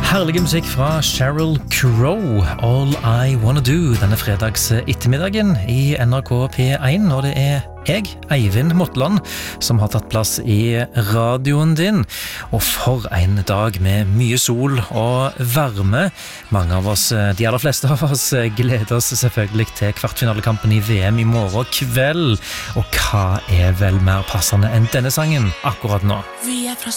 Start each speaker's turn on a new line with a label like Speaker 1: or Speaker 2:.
Speaker 1: Herlig musikk fra Sheryl Crow, All I Wanna Do, denne fredags ettermiddagen i NRK P1, og det er jeg, Eivind Motland, som har tatt plass i radioen din. Og for en dag med mye sol og varme. Mange av oss, de aller fleste av oss, gleder oss selvfølgelig til kvartfinalekampen i VM i morgen kveld. Og hva er vel mer passende enn denne sangen akkurat nå?
Speaker 2: Vi er fra